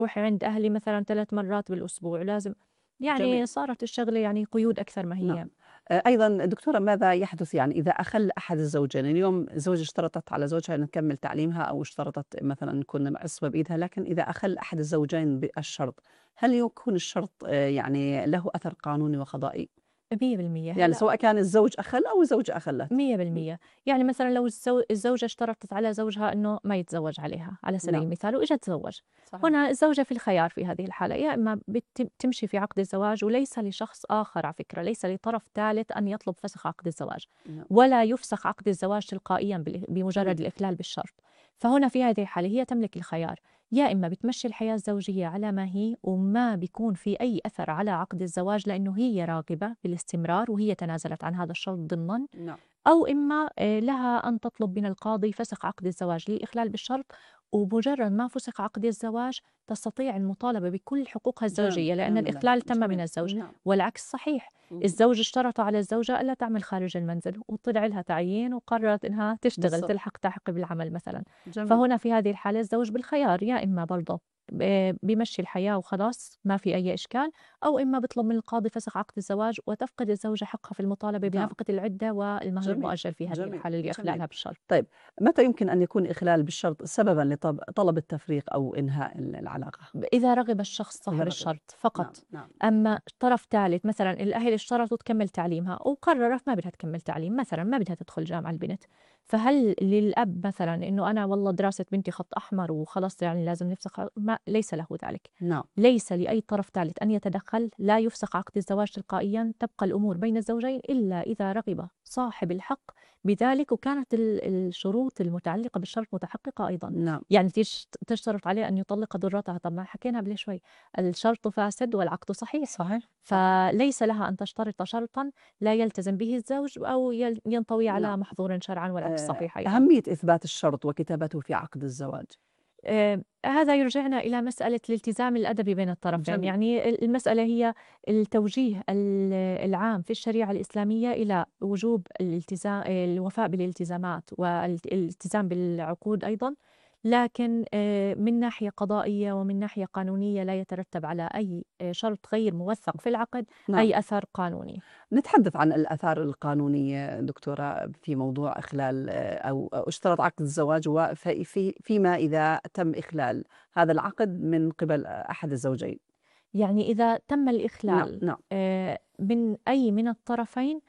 أروح عند أهلي مثلًا 3 مرات بالأسبوع، لازم جميل. يعني صارت الشغلة يعني قيود أكثر ما نعم. هي. أيضًا دكتورة ماذا يحدث يعني إذا أخَل أحد الزوجين؟ اليوم زوجة اشترطت على زوجها أن تكمّل تعليمها أو اشترطت مثلًا نكون عصبة بإيدها، لكن إذا أخَل أحد الزوجين بالشرط، هل يكون الشرط يعني له أثر قانوني وقضائي؟ 100% يعني هلأ سواء كان الزوج أخَل أو الزوجة أخَلّت؟ م 100%. يعني مثلًا لو الزوجة اشترطت على زوجها إنه ما يتزوج عليها على سبيل نعم، المثال وإجا تزوج، صحيح. هنا الزوجة في الخيار في هذه الحالة، يا إما تمشي في عقد الزواج وليس لشخص آخر على فكرة، ليس لطرف ثالث أن يطلب فسخ عقد الزواج، نعم، ولا يُفسخ عقد الزواج تلقائيًا جميل. بمجرد الإخلال بالشرط. فهنا في هذه الحالة هي تملك الخيار، يا إما بتمشي الحياة الزوجية على ما هي وما بيكون في أي أثر على عقد الزواج لأنه هي راغبة بالاستمرار وهي تنازلت عن هذا الشرط ضمنًا، نعم، أو إما لها أن تطلب من القاضي فسخ عقد الزواج للإخلال بالشرط، ومجرد ما فُسخ عقد الزواج تستطيع المطالبة بكل حقوقها الزوجية، لأن جميلة، الإخلال تم من جميل. الزوج، نعم. والعكس صحيح. اهم. الزوج اشترط على الزوجة ألا تعمل خارج المنزل، وطلع لها تعيين وقررت إنها تشتغل بالضبط. تلحق بالعمل مثلًا، جميل. فهنا في هذه الحالة الزوج بالخيار، يا إما برضه بيمشّي الحياة وخلاص ما في أي إشكال، أو إما بيطلب من القاضي فسخ عقد الزواج وتفقد الزوجة حقها في المطالبة نعم. بنفقة العدة والمهر جميل، المؤجل في هذه جميل، الحالة جميل. لإخلالها بالشرط. طيب، متى يمكن أن يكون إخلال بالشرط سببًا طلب التفريق أو إنهاء العلاقة؟ إذا رغب الشخص إذا صاحب رغب. الشرط نعم، فقط. نعم. أما طرف ثالث مثلًا الأهل اشترطوا تكمّل تعليمها وقررت ما بدها تكمّل تعليم مثلًا، ما بدها تدخل جامعة البنت، فهل للأب مثلًا إنه أنا والله دراسة بنتي خط أحمر وخلاص يعني لازم نفسخ ما ليس له ذلك. نعم. ليس لأي طرف ثالث أن يتدخل، لا يفسخ عقد الزواج تلقائيًا، تبقى الأمور بين الزوجين إلا إذا رغب صاحب الحق بذلك وكانت الشروط المتعلقة بالشرط متحققة أيضًا. نعم. يعني تشترط عليه أن يطلق ضرتها، طب ما حكينا قبل شوي، الشرط فاسد والعقد صحيح، صحيح، صحيح. فليس لها أن تشترط شرطًا لا يلتزم به الزوج أو ينطوي على نعم. محظور شرعًا والعكس صحيح أيضًا. أهمية إثبات الشرط وكتابته في عقد الزواج. هذا يرجعنا إلى مسألة الالتزام الأدبي بين الطرفين، جميل. يعني المسألة هي التوجيه العام في الشريعة الإسلامية إلى وجوب الوفاء بالالتزامات والالتزام بالعقود أيضًا، لكن من ناحية قضائية ومن ناحية قانونية لا يترتب على أي شرط غير موثق في العقد نعم. أي أثر قانوني. نتحدث عن الآثار القانونية دكتورة في موضوع إخلال أو اشترط عقد الزواج فيما إذا تم إخلال هذا العقد من قبل أحد الزوجين. يعني إذا تم نعم، الإخلال نعم. من أي من الطرفين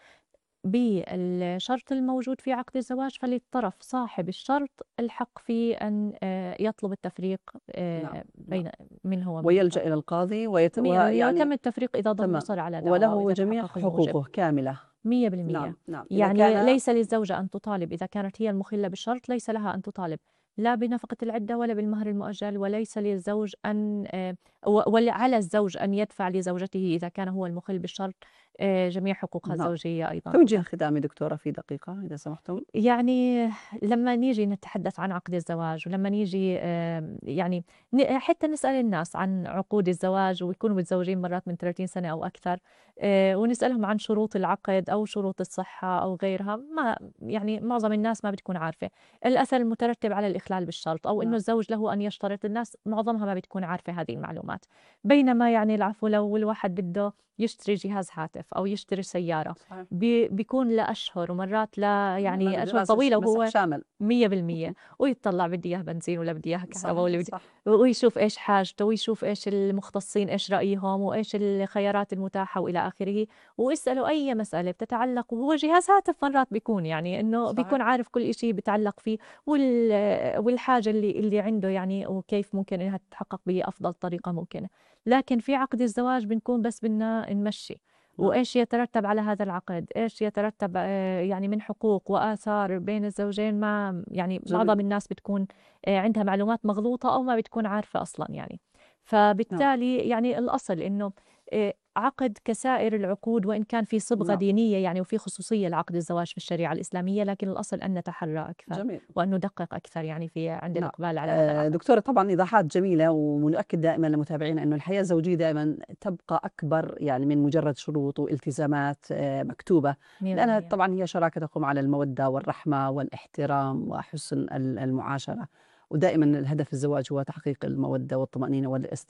بالشرط الموجود في عقد الزواج، فللطرف صاحب الشرط الحق في أن يطلب التفريق نعم، نعم. بين منه وبين ويلجأ الطرف. إلى القاضي 100% ويعني ويتم التفريق إذا تمام. حصل على دعوى وله وإذا جميع تحقق الموجب. حقوقه كاملة. 100%. نعم، نعم. إذا يعني كان ليس للزوجة أن تطالب إذا كانت هي المخلة بالشرط ليس لها أن تطالب لا بنفقة العدة ولا بالمهر المؤجل، وليس للزوج أن ولا على الزوج أن يدفع لزوجته إذا كان هو المخل بالشرط جميع حقوقها نعم. الزوجية أيضًا. توجيه ختامي دكتورة في دقيقة إذا سمحتم. يعني لمّا نيجي نتحدث عن عقد الزواج ولمّا نيجي يعني حتى نسأل الناس عن عقود الزواج ويكونوا متزوجين مرات من 30 سنة أو أكثر، ونسألهم عن شروط العقد أو شروط الصحة أو غيرها، ما يعني معظم الناس ما بتكون عارفة. الأثر المترتب على الإخلال بالشرط أو إنه نعم. الزوج له أن يشترط، الناس معظمها ما بتكون عارفة هذه المعلومات. بينما يعني العفو لو الواحد بده يشتري جهاز هاتف أو يشتري سيارة صحيح. بيكون لأشهر ومرات يعني أشهر دراسة طويلة مسح وهو شامل. 100%. ويتطلّع بدي إياها بنزين والّا بدي إياها كهربا صحيح، والّا بدي، صح. ويشوف إيش حاجته ويشوف إيش المختصين إيش رأيهم وإيش الخيارات المتاحة وإلى آخره، واسأله أي مسألة بتتعلق وهو جهاز هاتف مرات بيكون يعني إنه صحيح. بيكون عارف كل إشي بيتعلق فيه والحاجة اللي عنده يعني وكيف ممكن إنها تتحقق بأفضل طريقة ممكنة. لكن في عقد الزواج بنكون بس بدنا نمشّي. نعم. وإيش يترتب على هذا العقد، إيش يترتب يعني من حقوق وآثار بين الزوجين، ما يعني جميل. معظم الناس بتكون عندها معلومات مغلوطة أو ما بتكون عارفة أصلًا يعني. نعم، فبالتالي يعني الأصل إنه عقد كسائر العقود وإن كان في صبغة نعم. دينية يعني وفي خصوصية لعقد الزواج في الشريعة الإسلامية، لكن الأصل أن نتحرى أكثر جميل. وأن ندقق أكثر يعني في عند نعم. الإقبال على هذا العقد. دكتورة طبعًا إيضاحات جميلة، ونؤكد دائمًا لمتابعينا إنه الحياة الزوجية دائمًا تبقى أكبر يعني من مجرد شروط والتزامات مكتوبة، لأنها 100%. طبعًا هي شراكة تقوم على المودة والرحمة والاحترام وحسن المعاشرة، ودائما الهدف الزواج هو تحقيق المودة والطمأنينة والاستقرار.